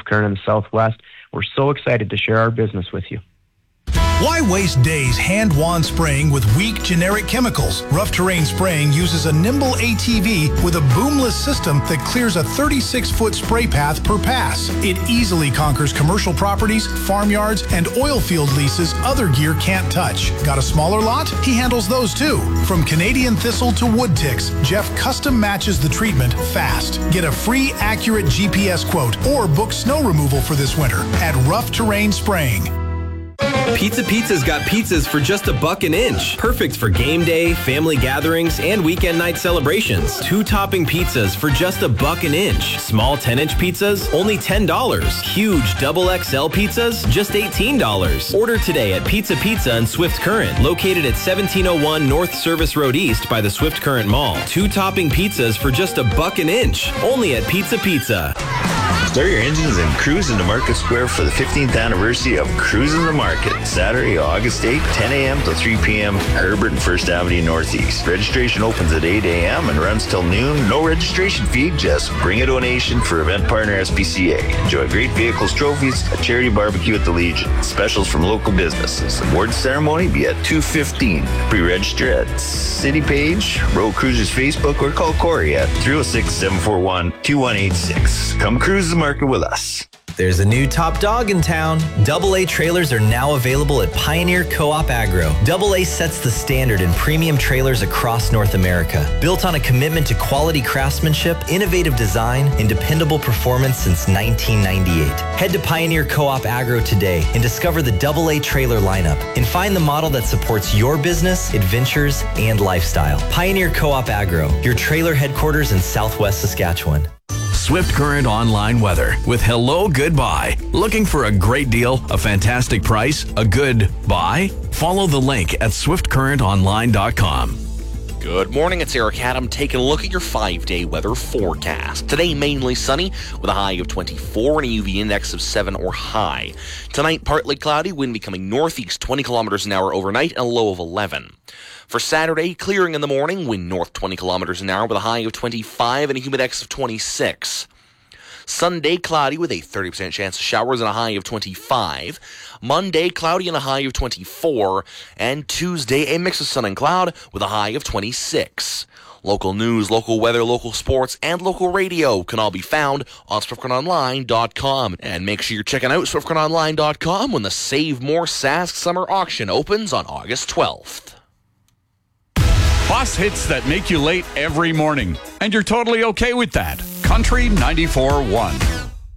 Swift Current and the Southwest. We're so excited to share our business with you. Why waste days hand-wand spraying with weak generic chemicals? Rough Terrain Spraying uses a nimble ATV with a boomless system that clears a 36-foot spray path per pass. It easily conquers commercial properties, farmyards, and oil field leases other gear can't touch. Got a smaller lot? He handles those too. From Canadian thistle to wood ticks, Jeff custom matches the treatment fast. Get a free, accurate GPS quote or book snow removal for this winter at Rough Terrain Spraying. Pizza Pizza's got pizzas for just $1 an inch. Perfect for game day, family gatherings, and weekend night celebrations. 2-topping pizzas for just $1 an inch. Small 10-inch pizzas, only $10. Huge double XL pizzas, just $18. Order today at Pizza Pizza and Swift Current, located at 1701 North Service Road East by the Swift Current Mall. 2-topping pizzas for just $1 an inch, only at Pizza Pizza. Start your engines and cruise into Market Square for the 15th anniversary of Cruising the Market. Saturday, August 8th, 10 a.m. to 3 p.m., Herbert and First Avenue Northeast. Registration opens at 8 a.m. and runs till noon. No registration fee, just bring a donation for event partner SPCA. Enjoy great vehicles, trophies, a charity barbecue at the Legion. Specials from local businesses. Awards ceremony be at 2:15. Pre-register at City Page, Road Cruisers Facebook, or call Corey at 306-741-2186. Come cruise the market with us. There's a new top dog in town. AA trailers are now available at Pioneer Co-op Agro. AA sets the standard in premium trailers across North America. Built on a commitment to quality craftsmanship, innovative design, and dependable performance since 1998. Head to Pioneer Co-op Agro today and discover the AA trailer lineup and find the model that supports your business, adventures, and lifestyle. Pioneer Co-op Agro, your trailer headquarters in Southwest Saskatchewan. Swift Current online weather with Hello Goodbye. Looking for a great deal, a fantastic price, a good buy? Follow the link at swiftcurrentonline.com. Good morning, it's Eric Adam taking a look at your 5-day weather forecast. Today, mainly sunny with a high of 24 and a UV index of 7 or high. Tonight, partly cloudy, wind becoming northeast 20 kilometers an hour overnight and a low of 11. For Saturday, clearing in the morning, wind north 20 kilometers an hour with a high of 25 and a humidex of 26. Sunday, cloudy with a 30% chance of showers and a high of 25. Monday, cloudy and a high of 24. And Tuesday, a mix of sun and cloud with a high of 26. Local news, local weather, local sports, and local radio can all be found on SwiftCurrentOnline.com. And make sure you're checking out SwiftCurrentOnline.com when the Save More Sask Summer Auction opens on August 12th. Boss hits that make you late every morning, and you're totally okay with that. Country 94.1.